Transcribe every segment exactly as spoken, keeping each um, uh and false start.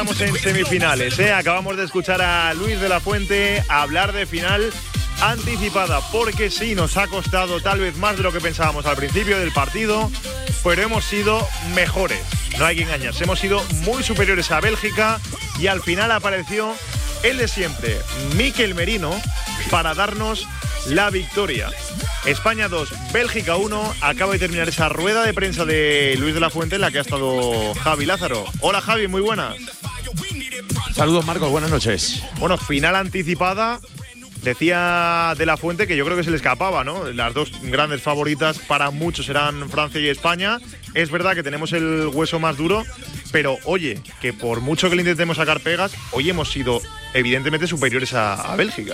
Estamos en semifinales, ¿eh? Acabamos de escuchar a Luis de la Fuente hablar de final anticipada, porque sí, nos ha costado tal vez más de lo que pensábamos al principio del partido, pero hemos sido mejores, no hay que engañarse, hemos sido muy superiores a Bélgica y al final apareció el de siempre, Mikel Merino, para darnos la victoria. España dos, Bélgica uno. Acaba de terminar esa rueda de prensa de Luis de la Fuente en la que ha estado Javi Lázaro. Hola Javi, muy buenas. Saludos Marcos, buenas noches. Bueno, final anticipada. Decía de la Fuente que yo creo que se le escapaba, ¿no? Las dos grandes favoritas para muchos serán Francia y España. Es verdad que tenemos el hueso más duro, pero oye, que por mucho que le intentemos sacar pegas, hoy hemos sido evidentemente superiores a, a Bélgica.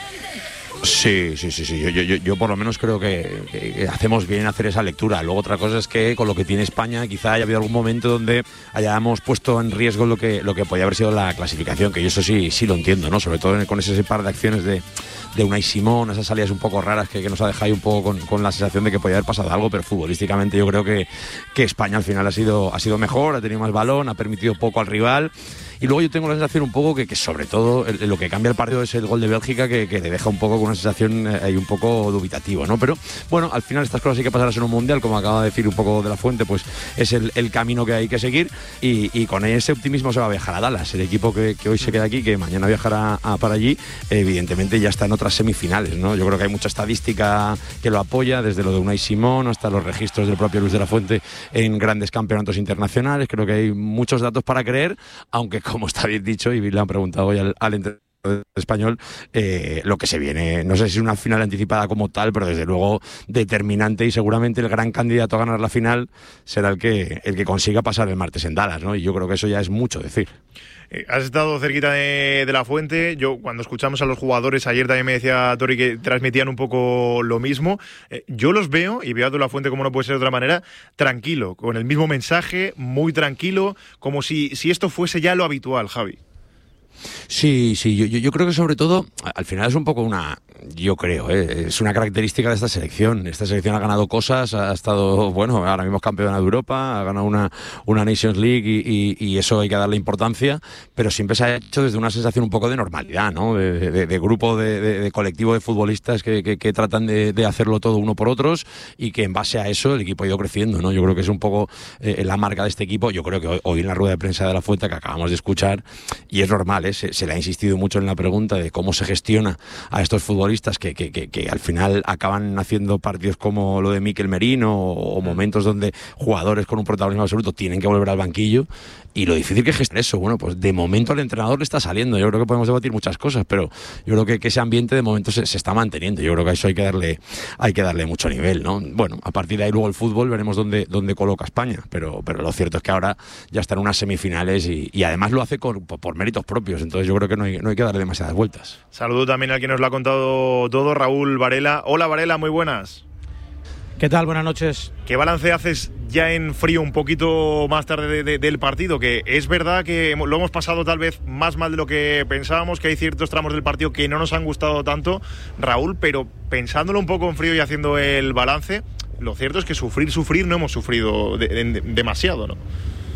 Sí, sí, sí, sí. Yo, yo, yo por lo menos creo que, que hacemos bien hacer esa lectura. Luego otra cosa es que con lo que tiene España quizá haya habido algún momento donde hayamos puesto en riesgo lo que, lo que podía haber sido la clasificación, que yo eso sí, sí lo entiendo, ¿no? Sobre todo con ese par de acciones de, de Unai Simón, esas salidas un poco raras que, que nos ha dejado un poco con, con la sensación de que podía haber pasado algo, pero futbolísticamente yo creo que, que España al final ha sido, ha sido mejor, ha tenido más balón, ha permitido poco al rival. Y luego yo tengo la sensación un poco que, que sobre todo el, lo que cambia el partido es el gol de Bélgica, que, que te deja un poco con una sensación ahí eh, un poco dubitativa, ¿no? Pero bueno, al final estas cosas hay que pasarlas en un mundial, como acaba de decir un poco de la Fuente, pues es el, el camino que hay que seguir y, y con ese optimismo se va a viajar a Dallas, el equipo que, que hoy se queda aquí, que mañana viajará a, para allí, evidentemente ya está en otras semifinales, ¿no? Yo creo que hay mucha estadística que lo apoya, desde lo de Unai Simón hasta los registros del propio Luis de la Fuente en grandes campeonatos internacionales. Creo que hay muchos datos para creer, aunque como está bien dicho, y le han preguntado hoy al, al entrenador español, eh, lo que se viene, no sé si es una final anticipada como tal, pero desde luego determinante, y seguramente el gran candidato a ganar la final será el que, el que consiga pasar el martes en Dallas, ¿no? Y yo creo que eso ya es mucho decir. Eh, has estado cerquita de, de la Fuente. Yo cuando escuchamos a los jugadores ayer también me decía Tori que transmitían un poco lo mismo. Eh, yo los veo y veo a de la Fuente, como no puede ser de otra manera, tranquilo, con el mismo mensaje, muy tranquilo, como si, si esto fuese ya lo habitual, Javi. Sí, sí, yo, yo creo que sobre todo, al final es un poco una, yo creo, ¿eh? es una característica de esta selección. Esta selección ha ganado cosas, ha estado, bueno, ahora mismo es campeona de Europa, ha ganado una, una Nations League y, y, y eso hay que darle importancia, pero siempre se ha hecho desde una sensación un poco de normalidad, ¿no? De, de, de grupo, de, de, de colectivo de futbolistas que, que, que tratan de, de hacerlo todo uno por otros y que en base a eso el equipo ha ido creciendo, ¿no? Yo creo que es un poco eh, la marca de este equipo. Yo creo que hoy, hoy en la rueda de prensa de la Fuente que acabamos de escuchar, y es normal, ¿eh? se, se le ha insistido mucho en la pregunta de cómo se gestiona a estos futbolistas que, que, que, que al final acaban haciendo partidos como lo de Mikel Merino o, o momentos donde jugadores con un protagonismo absoluto tienen que volver al banquillo, y lo difícil que es gestionar eso. Bueno, pues de momento al entrenador le está saliendo. Yo creo que podemos debatir muchas cosas, pero yo creo que, que ese ambiente de momento se, se está manteniendo. Yo creo que a eso hay que darle hay que darle mucho nivel, ¿no? Bueno, a partir de ahí luego el fútbol veremos dónde, dónde coloca España, pero, pero lo cierto es que ahora ya está en unas semifinales y, y además lo hace con, por, por méritos propios. Entonces yo creo que no hay, no hay que darle demasiadas vueltas. Saludo también al que nos lo ha contado todo, Raúl Varela. Hola Varela, muy buenas. ¿Qué tal? Buenas noches. ¿Qué balance haces ya en frío un poquito más tarde de, de, del partido? Que es verdad que lo hemos pasado tal vez más mal de lo que pensábamos, que hay ciertos tramos del partido que no nos han gustado tanto, Raúl, pero pensándolo un poco en frío y haciendo el balance, lo cierto es que sufrir, sufrir no hemos sufrido de, de, de, demasiado, ¿no?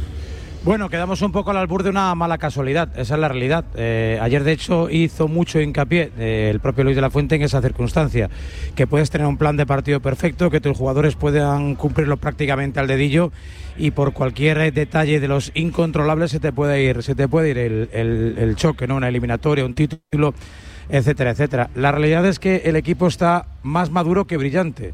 Bueno, quedamos un poco al albur de una mala casualidad, esa es la realidad. Eh, ayer, de hecho, hizo mucho hincapié eh, el propio Luis de la Fuente en esa circunstancia, que puedes tener un plan de partido perfecto, que tus jugadores puedan cumplirlo prácticamente al dedillo y por cualquier detalle de los incontrolables se te puede ir, se te puede ir el, el, el choque, ¿no? Una eliminatoria, un título, etcétera, etcétera. La realidad es que el equipo está más maduro que brillante.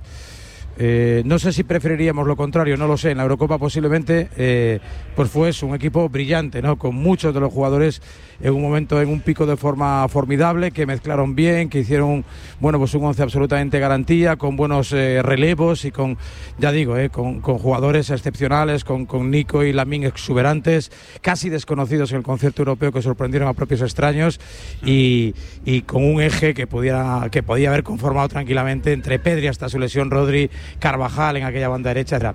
Eh, no sé si preferiríamos lo contrario, no lo sé. En la Eurocopa posiblemente eh, pues fue un equipo brillante, ¿no? Con muchos de los jugadores en un momento en un pico de forma formidable, que mezclaron bien, que hicieron bueno pues un once absolutamente garantía, con buenos eh, relevos y con, ya digo, eh, con, con jugadores excepcionales, con, con Nico y Lamine exuberantes, casi desconocidos en el concierto europeo, que sorprendieron a propios extraños, y, y con un eje que pudiera que podía haber conformado tranquilamente entre Pedri hasta su lesión, Rodri, Carvajal en aquella banda derecha, etcétera.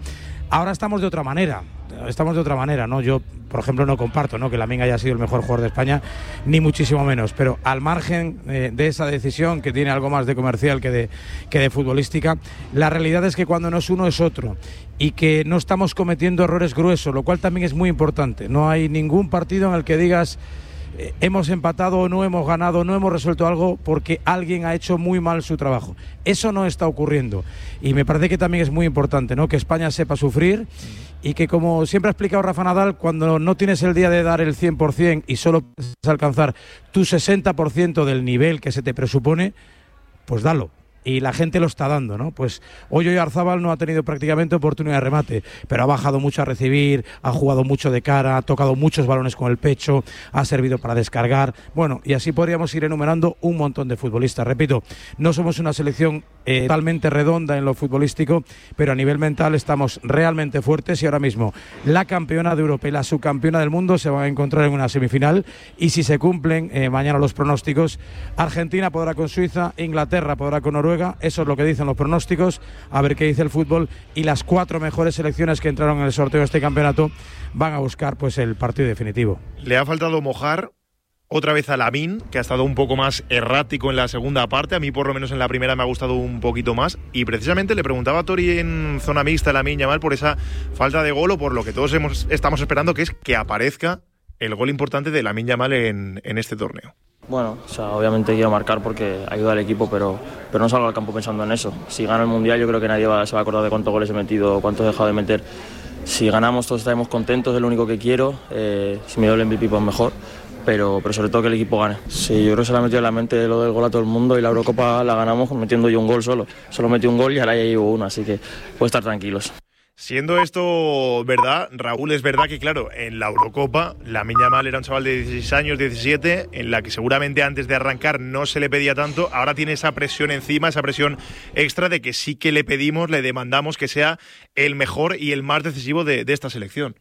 Ahora estamos de otra manera, estamos de otra manera, ¿no? Yo, por ejemplo, no comparto, ¿no?, que Lamine haya sido el mejor jugador de España, ni muchísimo menos, pero al margen eh, de esa decisión, que tiene algo más de comercial que de, que de futbolística, la realidad es que cuando no es uno es otro, y que no estamos cometiendo errores gruesos, lo cual también es muy importante. No hay ningún partido en el que digas eh, hemos empatado, no hemos ganado, no hemos resuelto algo porque alguien ha hecho muy mal su trabajo. Eso no está ocurriendo, y me parece que también es muy importante, ¿no?, que España sepa sufrir, y que, como siempre ha explicado Rafa Nadal, cuando no tienes el día de dar el cien por ciento y solo puedes alcanzar tu sesenta por ciento del nivel que se te presupone, pues dalo. Y la gente lo está dando, ¿no? Pues hoy Oyarzábal no ha tenido prácticamente oportunidad de remate, pero ha bajado mucho a recibir, ha jugado mucho de cara, ha tocado muchos balones con el pecho, ha servido para descargar. Bueno, y así podríamos ir enumerando un montón de futbolistas. Repito, no somos una selección eh, totalmente redonda en lo futbolístico, pero a nivel mental estamos realmente fuertes, y ahora mismo la campeona de Europa y la subcampeona del mundo se van a encontrar en una semifinal, y si se cumplen eh, mañana los pronósticos, Argentina podrá con Suiza, Inglaterra podrá con Noruega. Eso es lo que dicen los pronósticos, a ver qué dice el fútbol, y las cuatro mejores selecciones que entraron en el sorteo de este campeonato van a buscar pues el partido definitivo. Le ha faltado mojar otra vez a Lamine, que ha estado un poco más errático en la segunda parte. A mí, por lo menos en la primera, me ha gustado un poquito más, y precisamente le preguntaba a Tori en zona mixta a Lamine Yamal por esa falta de gol, o por lo que todos hemos, estamos esperando, que es que aparezca el gol importante de Lamine Yamal en, en este torneo. Bueno, o sea, obviamente quiero marcar porque ayuda al equipo, pero, pero no salgo al campo pensando en eso. Si gano el Mundial, yo creo que nadie va, se va a acordar de cuántos goles he metido o cuántos he dejado de meter. Si ganamos, todos estaremos contentos, es lo único que quiero. Eh, si me doy el M V P, pues mejor, pero, pero sobre todo que el equipo gane. Sí, yo creo que se le ha metido en la mente lo del gol a todo el mundo, y la Eurocopa la ganamos metiendo yo un gol solo. Solo metí un gol y ahora ya llevo uno, así que puedo estar tranquilos. Siendo esto verdad, Raúl, es verdad que, claro, en la Eurocopa, Lamine Yamal era un chaval de dieciséis años, diecisiete, en la que seguramente antes de arrancar no se le pedía tanto. Ahora tiene esa presión encima, esa presión extra de que sí que le pedimos, le demandamos que sea el mejor y el más decisivo de, de esta selección.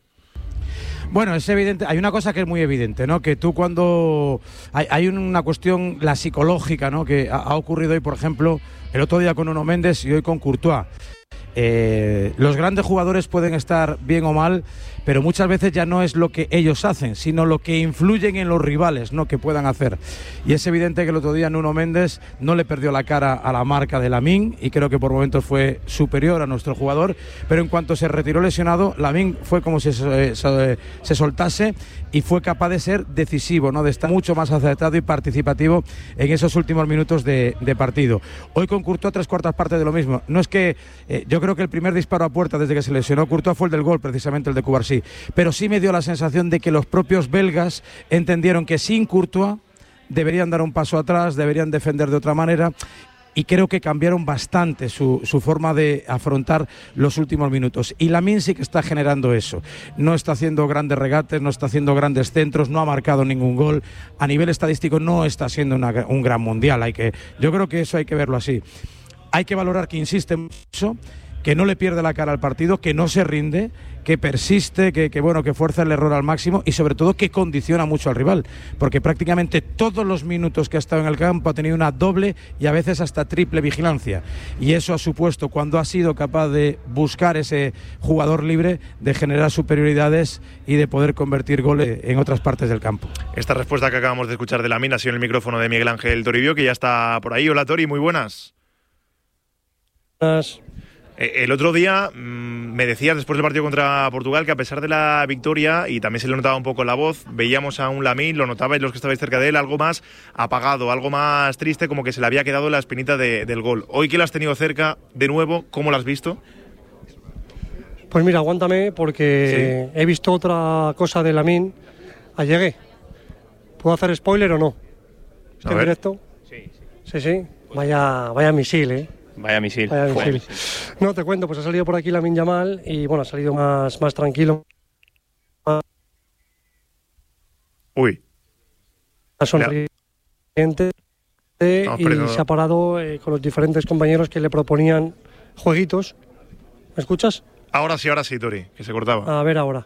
Bueno, es evidente, hay una cosa que es muy evidente, ¿no? Que tú cuando... Hay, hay una cuestión, la psicológica, ¿no?, que ha, ha ocurrido hoy, por ejemplo, el otro día con Nuno Méndez y hoy con Courtois. Eh, los grandes jugadores pueden estar bien o mal, pero muchas veces ya no es lo que ellos hacen, sino lo que influyen en los rivales, ¿no?, que puedan hacer. Y es evidente que el otro día Nuno Méndez no le perdió la cara a la marca de Lamine, y creo que por momentos fue superior a nuestro jugador, pero en cuanto se retiró lesionado, Lamine fue como si se, se, se soltase, y fue capaz de ser decisivo, ¿no?, de estar mucho más acertado y participativo en esos últimos minutos de, de partido. Hoy con Courtois tres cuartas partes de lo mismo. No es que eh, yo creo que el primer disparo a puerta desde que se lesionó Courtois fue el del gol, precisamente el de Cubarsí, pero sí me dio la sensación de que los propios belgas entendieron que sin Courtois deberían dar un paso atrás, deberían defender de otra manera, y creo que cambiaron bastante su, su forma de afrontar los últimos minutos. Y Lamine sí que está generando eso. No está haciendo grandes regates, no está haciendo grandes centros, no ha marcado ningún gol. A nivel estadístico no está siendo una, un gran mundial. Hay que, yo creo que eso hay que verlo así. Hay que valorar que insiste mucho, que no le pierde la cara al partido, que no se rinde, que persiste, que, que bueno, que fuerza el error al máximo, y sobre todo que condiciona mucho al rival, porque prácticamente todos los minutos que ha estado en el campo ha tenido una doble y a veces hasta triple vigilancia, y eso ha supuesto, cuando ha sido capaz de buscar ese jugador libre, de generar superioridades y de poder convertir goles en otras partes del campo. Esta respuesta que acabamos de escuchar de Lamine ha sido en el micrófono de Miguel Ángel Toribio, que ya está por ahí. Hola, Tori, muy buenas. Buenas. El otro día mmm, me decías, después del partido contra Portugal, que a pesar de la victoria, y también se le notaba un poco en la voz, veíamos a un Lamine, lo notabais los que estabais cerca de él, algo más apagado, algo más triste, como que se le había quedado la espinita de, del gol. Hoy que lo has tenido cerca de nuevo, ¿cómo lo has visto? Pues mira, aguántame, porque sí. He visto otra cosa de Lamine. Allegué. ¿Puedo hacer spoiler o no? ¿En directo? Sí, sí. Sí, sí. Vaya, vaya misil, ¿eh? Vaya misil. Vaya misil. No, te cuento, pues ha salido por aquí Lamine Yamal y bueno, ha salido más, más tranquilo. Uy. Más sonriente. Y no. Se ha parado eh, con los diferentes compañeros que le proponían jueguitos. ¿Me escuchas? Ahora sí, ahora sí, Tori, que se cortaba. A ver ahora.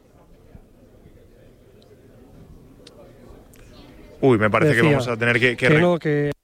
Uy, me parece Decía, que vamos a tener que... que, que no, que...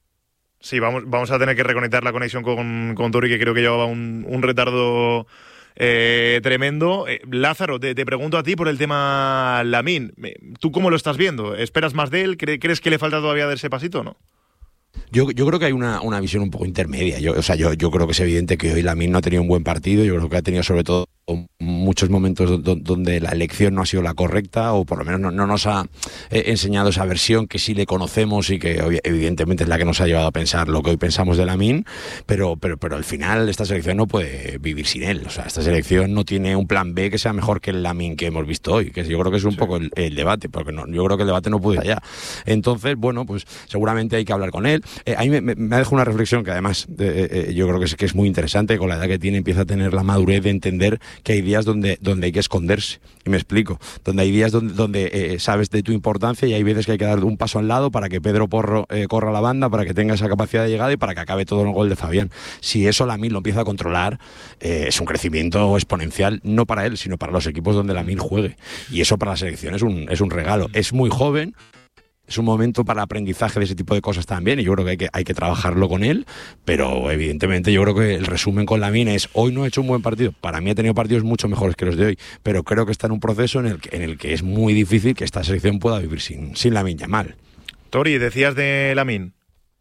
Sí, vamos, vamos a tener que reconectar la conexión con, con Tori, que creo que llevaba un, un retardo eh, tremendo. Eh, Lázaro, te, te pregunto a ti por el tema Lamine. ¿Tú cómo lo estás viendo? ¿Esperas más de él? ¿Cre- ¿Crees que le falta todavía dar ese pasito o no? Yo, yo creo que hay una, una visión un poco intermedia. Yo, o sea, yo, yo creo que es evidente que hoy Lamine no ha tenido un buen partido. Yo creo que ha tenido sobre todo muchos momentos do, donde la elección no ha sido la correcta, o por lo menos no, no nos ha eh, enseñado esa versión que sí le conocemos y que hoy, evidentemente es la que nos ha llevado a pensar lo que hoy pensamos de Lamine, pero, pero, pero al final esta selección no puede vivir sin él. O sea, esta selección no tiene un plan B que sea mejor que el Lamine que hemos visto hoy, que yo creo que es un sí. poco el, el debate, porque no, yo creo que el debate no puede ir allá. Entonces, bueno, pues seguramente hay que hablar con él. Eh, a mí me, me, me ha dejado una reflexión que además eh, eh, yo creo que es, que es muy interesante. Con la edad que tiene empieza a tener la madurez de entender que hay días donde, donde hay que esconderse, y me explico, donde hay días donde, donde eh, sabes de tu importancia, y hay veces que hay que dar un paso al lado para que Pedro Porro eh, corra la banda, para que tenga esa capacidad de llegada y para que acabe todo en el gol de Fabián. Si eso Lamine lo empieza a controlar, eh, es un crecimiento exponencial, no para él, sino para los equipos donde Lamine juegue, y eso para la selección es un, es un regalo. Es muy joven, es un momento para aprendizaje de ese tipo de cosas también, y yo creo que hay que, hay que trabajarlo con él, pero evidentemente yo creo que el resumen con Lamine es: hoy no ha hecho un buen partido. Para mí ha tenido partidos mucho mejores que los de hoy, pero creo que está en un proceso en el que, en el que es muy difícil que esta selección pueda vivir sin, sin Lamine Yamal. Tori, decías de Lamine.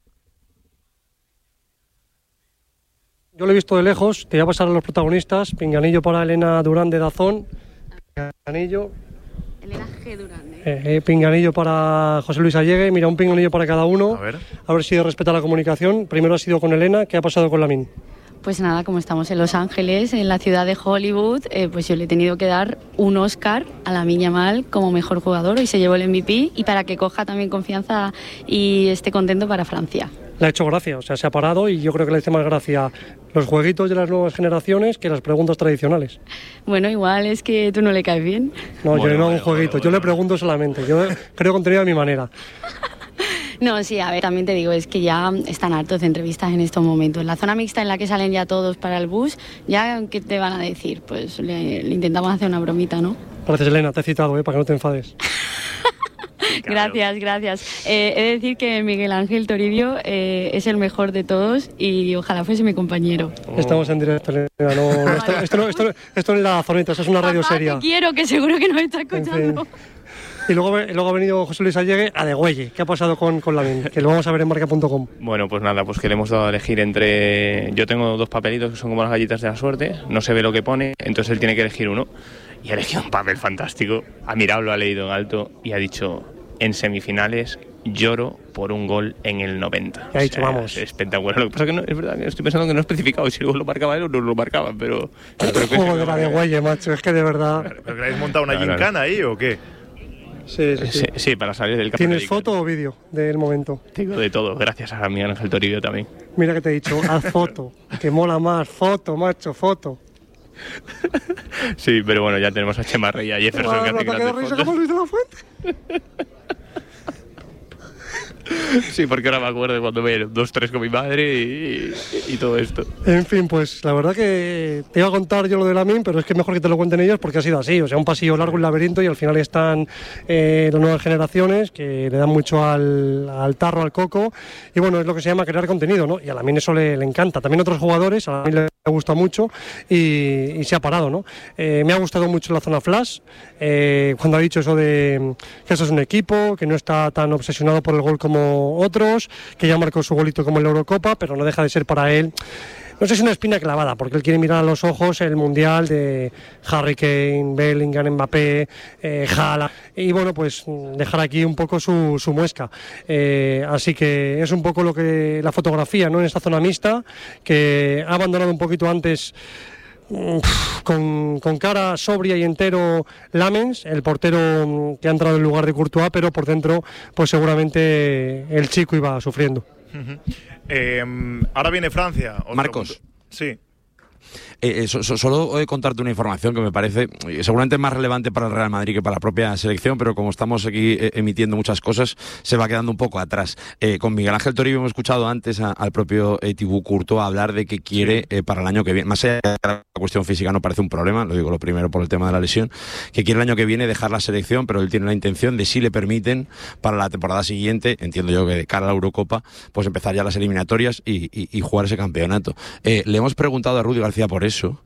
Yo lo he visto de lejos, te voy a pasar a los protagonistas. Pinganillo para Elena Durán de Dazón. Pinganillo. Elena G. Durán. Eh, eh, pinganillo para José Luis Allegue. Mira, un pinganillo para cada uno. A ver. A ver si respeta la comunicación. Primero ha sido con Elena. ¿Qué ha pasado con Lamine? Pues nada, como estamos en Los Ángeles, en la ciudad de Hollywood, eh, pues yo le he tenido que dar un Oscar a Lamine Yamal como mejor jugador, y se llevó el M V P, y para que coja también confianza y esté contento para Francia. Le ha hecho gracia, o sea, se ha parado, y yo creo que le hace más gracia los jueguitos de las nuevas generaciones que las preguntas tradicionales. Bueno, igual es que tú no le caes bien. No, bueno, yo no hago bueno, un jueguito, bueno, yo bueno. le pregunto solamente, yo creo contenido a mi manera. No, sí, a ver, también te digo, es que ya están hartos de entrevistas en estos momentos. En la zona mixta en la que salen ya todos para el bus, ya, ¿qué te van a decir? Pues le, le intentamos hacer una bromita, ¿no? Gracias, Elena, te he citado, ¿eh? Para que no te enfades. Gracias, gracias. Eh, he de decir que Miguel Ángel Toribio eh, es el mejor de todos, y ojalá fuese mi compañero. Oh. Estamos en directo, Elena, no, no, esto, esto, no, esto, esto no es la zoneta, esto es una radio Papá, seria. te quiero, que seguro que nos está En fin. escuchando. Y luego, luego ha venido José Luis Allegue a Degüelle. ¿Qué ha pasado con, con Lamine? Que lo vamos a ver en marca punto com. Bueno, pues nada, pues que le hemos dado a elegir entre... Yo tengo dos papelitos que son como las galletas de la suerte, no se ve lo que pone, entonces él tiene que elegir uno. Y ha elegido un papel fantástico, ha mirado, lo ha leído en alto y ha dicho: en semifinales lloro por un gol en el noventa. Ha dicho, o sea, vamos. Es espectacular. Lo que pasa es que no, es verdad que estoy pensando que no he especificado si el gol lo marcaba él o no lo marcaba, pero... pero creo que Juego sí, de la ¿no? Degüelle, macho, es que de verdad... ¿Pero que le habéis montado una No, no, no. gincana ahí o qué? Sí, sí, sí. Sí, sí, para salir del campo. ¿Tienes foto o vídeo del momento? Tengo de todo, gracias a Miguel Ángel Toribio también. Mira que te he dicho, haz foto, que mola más, foto, macho, foto. Sí, pero bueno, ya tenemos a Chema Rey y a Jefferson Ah, que no, hacen ataque de grandes risa fotos. como Luis de la Fuente. Sí, porque ahora me acuerdo de cuando me dos, tres con mi madre y, y todo esto. En fin, pues la verdad que te iba a contar yo lo de Lamine, pero es que mejor que te lo cuenten ellos porque ha sido así. O sea, un pasillo largo, un laberinto, y al final están eh, las nuevas generaciones que le dan mucho al, al tarro, al coco. Y bueno, es lo que se llama crear contenido, ¿no? Y a Lamine eso le, le encanta. También a otros jugadores, a Lamine le gusta mucho y, y se ha parado, ¿no? Eh, me ha gustado mucho la zona flash, eh, cuando ha dicho eso de que eso es un equipo, que no está tan obsesionado por el gol como otros, que ya marcó su golito como en la Eurocopa, pero no deja de ser para él, no sé si una espina clavada, porque él quiere mirar a los ojos el Mundial de Harry Kane, Bellingham, Mbappé, eh, Haaland, y bueno, pues dejar aquí un poco su, su muesca. Eh, así que es un poco lo que la fotografía, ¿no? En esta zona mixta, que ha abandonado un poquito antes Con, con cara sobria y entero Lamens, el portero que ha entrado en lugar de Courtois, pero por dentro pues seguramente el chico iba sufriendo. Uh-huh. eh, ahora viene Francia. Otro Marcos. punto. Sí. Eh, so, so, solo eh, contarte una información que me parece eh, seguramente más relevante para el Real Madrid que para la propia selección, pero como estamos aquí eh, emitiendo muchas cosas, se va quedando un poco atrás. Eh, con Miguel Ángel Toribio hemos escuchado antes a, al propio eh, Thibaut Courtois hablar de que quiere eh, para el año que viene, más allá de que la cuestión física no parece un problema, lo digo lo primero por el tema de la lesión, que quiere el año que viene dejar la selección, pero él tiene la intención de, si le permiten, para la temporada siguiente, entiendo yo que de cara a la Eurocopa, pues empezar ya las eliminatorias y, y, y jugar ese campeonato. Eh, le hemos preguntado a Rudy García por eso,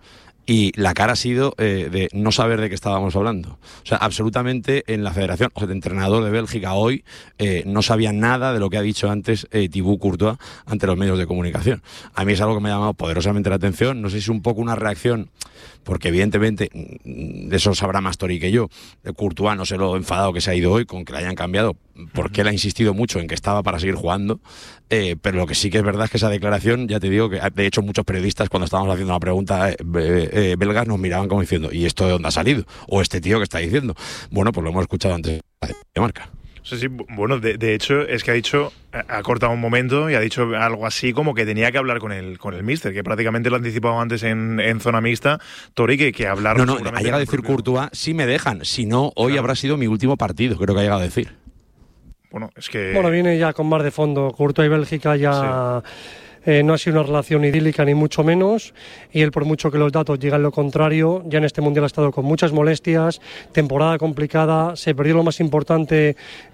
y la cara ha sido eh, de no saber de qué estábamos hablando. O sea, absolutamente en la federación, o sea, el entrenador de Bélgica hoy eh, no sabía nada de lo que ha dicho antes eh, Thibaut Courtois ante los medios de comunicación. A mí es algo que me ha llamado poderosamente la atención. No sé si es un poco una reacción, porque evidentemente de eso sabrá más Tori que yo. Courtois, no sé lo enfadado que se ha ido hoy con que le hayan cambiado, porque él ha insistido mucho en que estaba para seguir jugando, eh, pero lo que sí que es verdad es que esa declaración, ya te digo que de hecho muchos periodistas cuando estábamos haciendo la pregunta eh, eh, belgas nos miraban como diciendo, ¿y esto de dónde ha salido? O este tío que está diciendo. Bueno, pues lo hemos escuchado antes de Marca. Sí, sí, bueno, de, de hecho es que ha dicho, ha cortado un momento y ha dicho algo así como que tenía que hablar con el con el míster, que prácticamente lo ha anticipado antes en, en zona mixta, Tori, que, que hablar... No, no, ha llegado a decir Courtois, si me dejan, si no, hoy claro. habrá sido mi último partido, creo que ha llegado a decir. Bueno, es que... Bueno, viene ya con más de fondo, Courtois y Bélgica ya... Sí. Eh, no ha sido una relación idílica ni mucho menos, y él, por mucho que los datos digan lo contrario, ya en este Mundial ha estado con muchas molestias, temporada complicada, se perdió lo más importante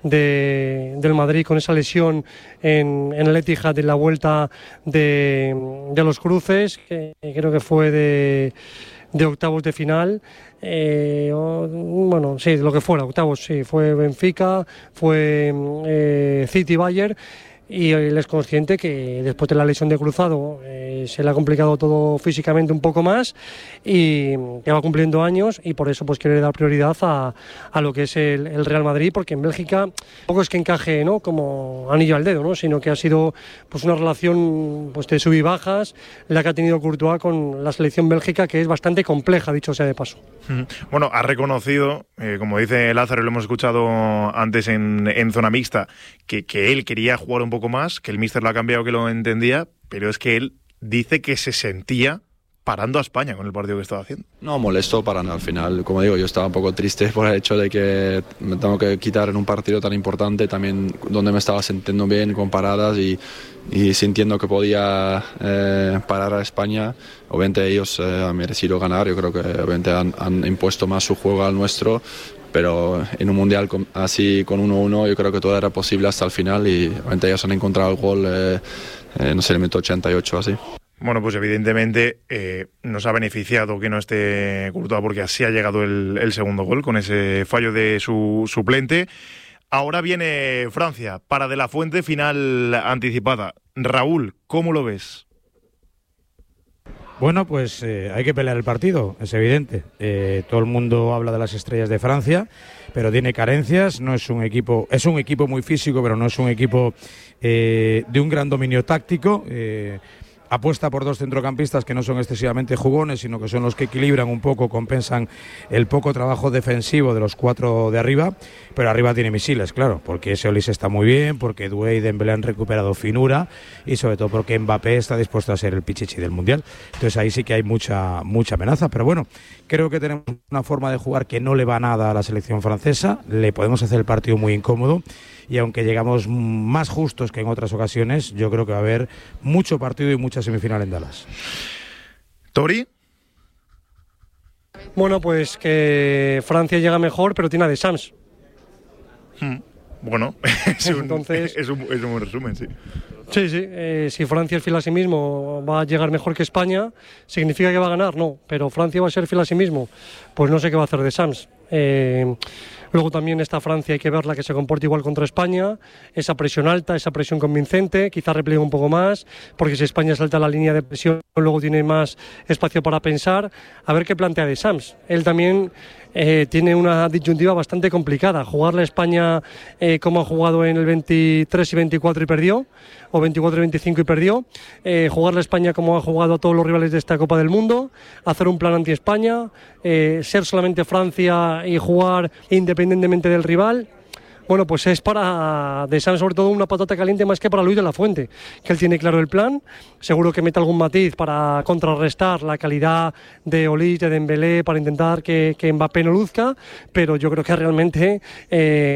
de, del Madrid con esa lesión en, en el Etihad en la vuelta de, de los cruces, que creo que fue de, de octavos de final. Eh, bueno, sí, lo que fuera, octavos, sí, fue Benfica, fue eh, City Bayern. Y él es consciente que después de la lesión de cruzado eh, se le ha complicado todo físicamente un poco más y ya va cumpliendo años, y por eso pues quiere dar prioridad a, a lo que es el, el Real Madrid, porque en Bélgica poco es que encaje, ¿no?, como anillo al dedo, ¿no?, sino que ha sido pues una relación pues de sub y bajas la que ha tenido Courtois con la selección bélgica, que es bastante compleja, dicho sea de paso. Bueno, ha reconocido, eh, como dice Lázaro, lo hemos escuchado antes en, en zona mixta, que, que él quería jugar un poco más, que el míster lo ha cambiado, que lo entendía, pero es que él dice que se sentía parando a España con el partido que estaba haciendo. No, molesto para nada. Al final, como digo, yo estaba un poco triste por el hecho de que me tengo que quitar en un partido tan importante, también donde me estaba sintiendo bien con paradas y, y sintiendo que podía eh, parar a España. Obviamente ellos eh, han merecido ganar, yo creo que obviamente han, han impuesto más su juego al nuestro, pero en un mundial con, así con uno uno yo creo que todo era posible hasta el final, y obviamente ellos han encontrado el gol, eh, eh, no sé, en el minuto ochenta y ocho así. Bueno, pues evidentemente eh, nos ha beneficiado que no esté Courtois, porque así ha llegado el, el segundo gol con ese fallo de su suplente. Ahora viene Francia para De La Fuente, final anticipada. Raúl, ¿cómo lo ves? Bueno, pues eh, hay que pelear el partido, es evidente. Eh, todo el mundo habla de las estrellas de Francia, pero tiene carencias. No es un equipo, es un equipo muy físico, pero no es un equipo eh, de un gran dominio táctico. Eh, Apuesta por dos centrocampistas que no son excesivamente jugones, sino que son los que equilibran un poco, compensan el poco trabajo defensivo de los cuatro de arriba, pero arriba tiene misiles, claro, porque ese Olise está muy bien, porque Doué y Dembélé han recuperado finura, y sobre todo porque Mbappé está dispuesto a ser el pichichi del Mundial. Entonces ahí sí que hay mucha, mucha amenaza, pero bueno, creo que tenemos una forma de jugar que no le va nada a la selección francesa, le podemos hacer el partido muy incómodo, y aunque llegamos más justos que en otras ocasiones, yo creo que va a haber mucho partido y mucha semifinal en Dallas. ¿Tori? Bueno, pues que Francia llega mejor, pero tiene a Deschamps. Hmm. Bueno, es un, Entonces, es, un, es un buen resumen, sí. Sí, sí. Eh, si Francia es fiel a sí mismo, va a llegar mejor que España. ¿Significa que va a ganar? No. Pero Francia va a ser fiel a sí mismo. Pues no sé qué va a hacer Deschamps. Eh, luego también esta Francia hay que verla que se comporte igual contra España. Esa presión alta, esa presión convincente. Quizá repliegue un poco más, porque si España salta la línea de presión, luego tiene más espacio para pensar. A ver qué plantea Deschamps. Él también eh, tiene una disyuntiva bastante complicada. Jugarle a España eh, como ha jugado en el veintitrés y veinticuatro y perdió, o veinticuatro y veinticinco y perdió. Eh, jugarle a España como ha jugado a todos los rivales de esta Copa del Mundo. Hacer un plan anti-España. Eh, ser solamente Francia y jugar independientemente del rival. Bueno, pues es para Deschamps sobre todo una patata caliente más que para Luis de la Fuente, que él tiene claro el plan. Seguro que mete algún matiz para contrarrestar la calidad de Olise, de Dembélé, para intentar que, que Mbappé no luzca, pero yo creo que realmente eh,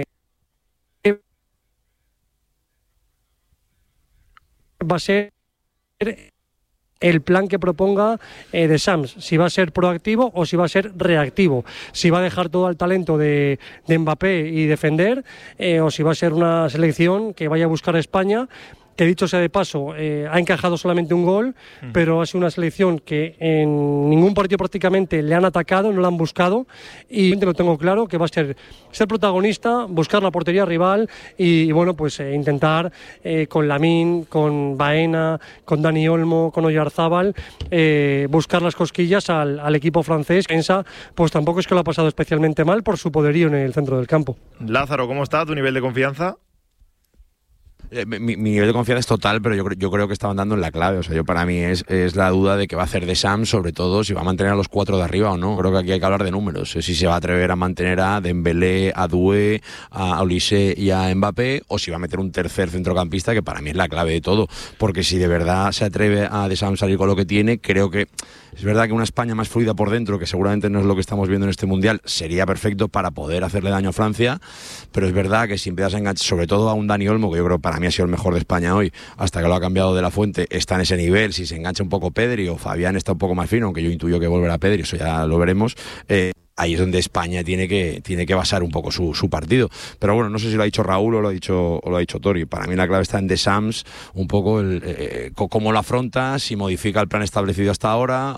va a ser el plan que proponga eh, Deschamps, si va a ser proactivo o si va a ser reactivo, si va a dejar todo al talento de, de Mbappé y defender, eh, o si va a ser una selección que vaya a buscar a España, que dicho sea de paso, eh, ha encajado solamente un gol, uh-huh. pero ha sido una selección que en ningún partido prácticamente le han atacado, no la han buscado, y lo tengo claro que va a ser ser protagonista, buscar la portería rival y, y bueno, pues eh, intentar eh, con Lamine, con Baena, con Dani Olmo, con Oyarzábal, eh, buscar las cosquillas al, al equipo francés. Ensa, pues tampoco es que lo ha pasado especialmente mal por su poderío en el centro del campo. Lázaro, ¿cómo está tu nivel de confianza? Eh, mi, mi nivel de confianza es total, pero yo, yo creo que estaban dando en la clave. O sea, yo para mí es, es la duda de qué va a hacer Deschamps, sobre todo si va a mantener a los cuatro de arriba o no. Creo que aquí hay que hablar de números. Si se va a atrever a mantener a Dembélé, a Doué, a Olise y a Mbappé, o si va a meter un tercer centrocampista, que para mí es la clave de todo. Porque si de verdad se atreve a Deschamps salir con lo que tiene, creo que es verdad que una España más fluida por dentro, que seguramente no es lo que estamos viendo en este Mundial, sería perfecto para poder hacerle daño a Francia, pero es verdad que si empiezas a enganchar, sobre todo a un Dani Olmo, que yo creo que para mí ha sido el mejor de España hoy, hasta que lo ha cambiado de la Fuente, está en ese nivel. Si se engancha un poco Pedri o Fabián está un poco más fino, aunque yo intuyo que volverá Pedri, eso ya lo veremos, eh, ahí es donde España tiene que, tiene que basar un poco su, su partido. Pero bueno, no sé si lo ha dicho Raúl o lo ha dicho, o lo ha dicho Tori. Para mí la clave está en Deschamps, un poco el, eh, cómo lo afronta, si modifica el plan establecido hasta ahora